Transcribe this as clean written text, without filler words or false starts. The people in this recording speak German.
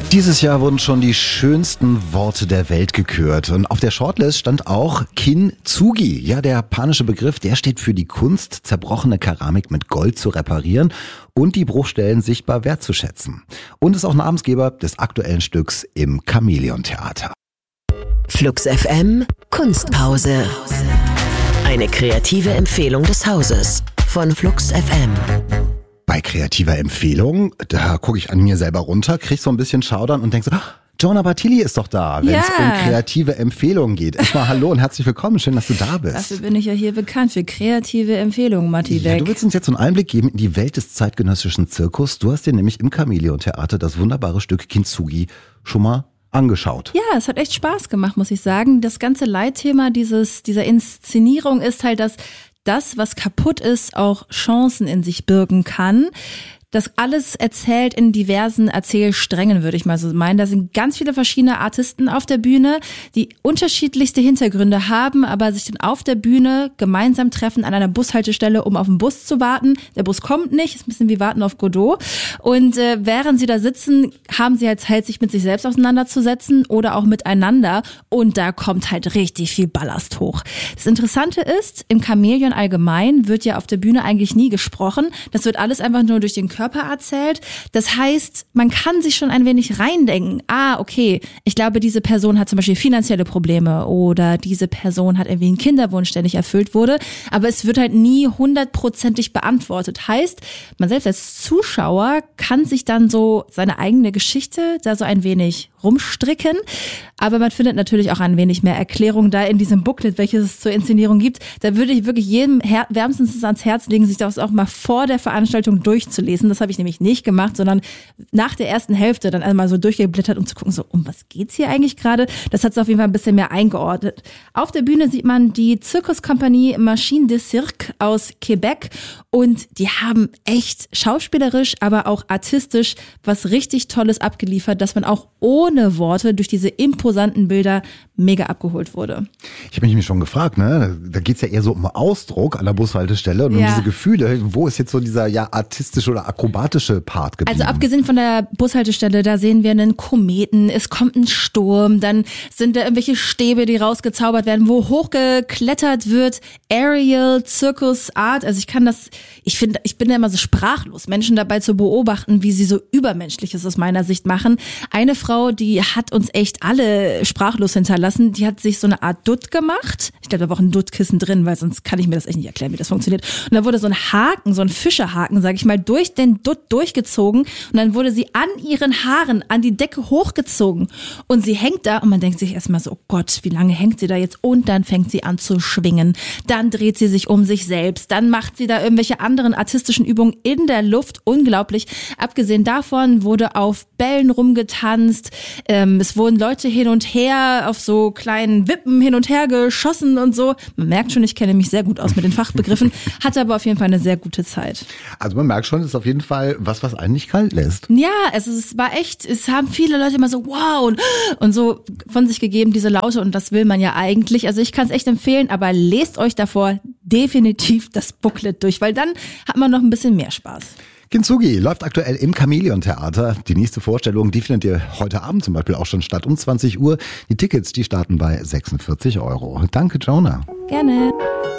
Dieses Jahr wurden schon die schönsten Worte der Welt gekürt. Und auf der Shortlist stand auch Kintsugi. Ja, der japanische Begriff, der steht für die Kunst, zerbrochene Keramik mit Gold zu reparieren und die Bruchstellen sichtbar wertzuschätzen. Und ist auch Namensgeber des aktuellen Stücks im Chamäleon-Theater. Flux FM Kunstpause. Eine kreative Empfehlung des Hauses von Flux FM. Bei kreativer Empfehlung, da gucke ich an mir selber runter, kriege so ein bisschen Schaudern und denke so, Jonah Bartilli ist doch da, wenn es um kreative Empfehlungen geht. Erstmal hallo und herzlich willkommen, schön, dass du da bist. Dafür bin ich ja hier bekannt, für kreative Empfehlungen, Matti Beck. Ja, du willst uns jetzt so einen Einblick geben in die Welt des zeitgenössischen Zirkus. Du hast dir nämlich im Chamäleon-Theater das wunderbare Stück Kintsugi schon mal angeschaut. Ja, es hat echt Spaß gemacht, muss ich sagen. Das ganze Leitthema dieser Inszenierung ist halt, dass das, was kaputt ist, auch Chancen in sich birgen kann. Das alles erzählt in diversen Erzählsträngen, würde ich mal so meinen. Da sind ganz viele verschiedene Artisten auf der Bühne, die unterschiedlichste Hintergründe haben, aber sich dann auf der Bühne gemeinsam treffen an einer Bushaltestelle, um auf den Bus zu warten. Der Bus kommt nicht, ist ein bisschen wie Warten auf Godot. Und während sie da sitzen, haben sie halt Zeit, sich mit sich selbst auseinanderzusetzen oder auch miteinander. Und da kommt halt richtig viel Ballast hoch. Das Interessante ist, im Chamäleon allgemein wird ja auf der Bühne eigentlich nie gesprochen. Das wird alles einfach nur durch den Körper erzählt. Das heißt, man kann sich schon ein wenig reindenken. Okay, ich glaube, diese Person hat zum Beispiel finanzielle Probleme oder diese Person hat irgendwie einen Kinderwunsch, der nicht erfüllt wurde. Aber es wird halt nie 100%ig beantwortet. Heißt, man selbst als Zuschauer kann sich dann so seine eigene Geschichte da so ein wenig rumstricken. Aber man findet natürlich auch ein wenig mehr Erklärung da in diesem Booklet, welches es zur Inszenierung gibt. Da würde ich wirklich jedem wärmstens ans Herz legen, sich das auch mal vor der Veranstaltung durchzulesen. Das habe ich nämlich nicht gemacht, sondern nach der ersten Hälfte dann einmal so durchgeblättert, um zu gucken, so um was geht's hier eigentlich gerade? Das hat es auf jeden Fall ein bisschen mehr eingeordnet. Auf der Bühne sieht man die Zirkuskompanie Machine de Cirque aus Quebec und die haben echt schauspielerisch, aber auch artistisch was richtig Tolles abgeliefert, dass man auch ohne Worte durch diese imposanten Bilder mega abgeholt wurde. Ich habe mich nämlich schon gefragt, ne? Da geht's ja eher so um Ausdruck an der Bushaltestelle und um diese Gefühle. Wo ist jetzt so dieser artistische oder akrobatische Part geblieben? Also abgesehen von der Bushaltestelle, da sehen wir einen Kometen, es kommt ein Sturm, dann sind da irgendwelche Stäbe, die rausgezaubert werden, wo hochgeklettert wird, Aerial, Circus Art. Also ich bin da immer so sprachlos, Menschen dabei zu beobachten, wie sie so Übermenschliches aus meiner Sicht machen. Eine Frau, die hat uns echt alle sprachlos hinterlassen, die hat sich so eine Art Dutt gemacht. Ich glaube, da war auch ein Duttkissen drin, weil sonst kann ich mir das echt nicht erklären, wie das funktioniert. Und da wurde so ein Haken, so ein Fischerhaken, sag ich mal, durch den Dutt durchgezogen und dann wurde sie an ihren Haaren an die Decke hochgezogen und sie hängt da und man denkt sich erstmal so, oh Gott, wie lange hängt sie da jetzt? Und dann fängt sie an zu schwingen. Dann dreht sie sich um sich selbst. Dann macht sie da irgendwelche anderen artistischen Übungen in der Luft. Unglaublich. Abgesehen davon wurde auf Bällen rumgetanzt. Es wurden Leute hin und her auf so kleinen Wippen hin und her geschossen und so. Man merkt schon, ich kenne mich sehr gut aus mit den Fachbegriffen, hatte aber auf jeden Fall eine sehr gute Zeit. Also man merkt schon, es ist auf jeden Fall was einen nicht kalt lässt. Ja, es war echt, es haben viele Leute immer so wow und so von sich gegeben, diese Laute, und das will man ja eigentlich. Also ich kann es echt empfehlen, aber lest euch davor definitiv das Booklet durch, weil dann hat man noch ein bisschen mehr Spaß. Kintsugi läuft aktuell im Chamäleon-Theater. Die nächste Vorstellung, die findet ihr heute Abend zum Beispiel auch schon statt um 20 Uhr. Die Tickets, die starten bei 46 €. Danke, Jonah. Gerne.